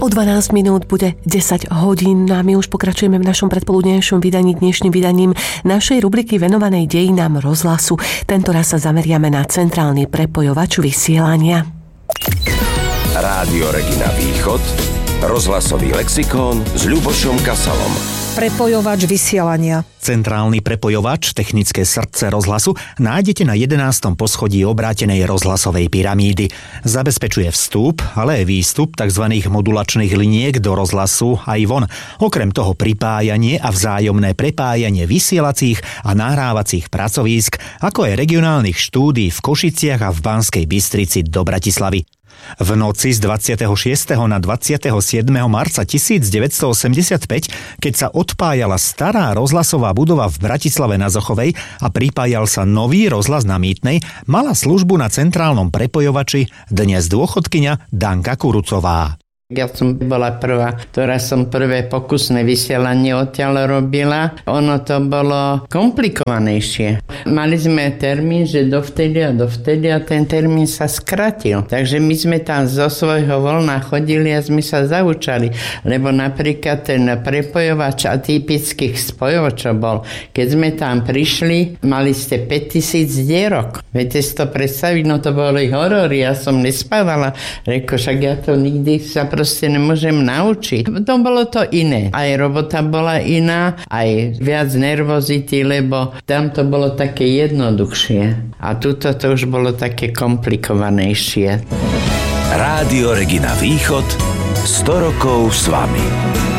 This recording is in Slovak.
O 12 minút bude 10 hodín a my už pokračujeme v našom predpoludnejšom vydaní dnešným vydaním našej rubriky venovanej dejinám rozhlasu. Tentoraz sa zameriame na centrálny prepojovač vysielania. Rádio Regina Východ, rozhlasový lexikón s Ľubošom Kasalom. Prepojovač vysielania. Centrálny prepojovač, technické srdce rozhlasu, nájdete na 11. poschodí obrátenej rozhlasovej pyramídy. Zabezpečuje vstup, ale aj výstup tzv. Modulačných liniek do rozhlasu aj von. Okrem toho pripájanie a vzájomné prepájanie vysielacích a nahrávacích pracovísk, ako aj regionálnych štúdií v Košiciach a v Banskej Bystrici do Bratislavy. V noci z 26. na 27. marca 1985, keď sa odpájala stará rozhlasová budova v Bratislave na Zochovej a pripájal sa nový rozhlas na Mýtnej, mala službu na centrálnom prepojovači dnes dôchodkyňa Danka Kurucová. Ja som bola prvá, ktorá som prvé pokusné vysielanie odtiaľ robila. Ono to bolo komplikovanejšie. Mali sme termín, že dovtedy a ten termín sa skratil. Takže my sme tam zo svojho voľna chodili a sme sa zaučali. Lebo napríklad ten prepojovač atypických spojov, čo bol, keď sme tam prišli, mali ste 5000 dierok. Viete si to predstaviť? No to boli horory, ja som nespávala. Reko, však ja to nikdy sa proste nemôžem naučiť. To bolo to iné. Aj robota bola iná, aj viac nervozity, lebo tam to bolo také jednoduchšie. A tuto to už bolo také komplikovanejšie. Rádio Regina Východ 100 rokov s vami.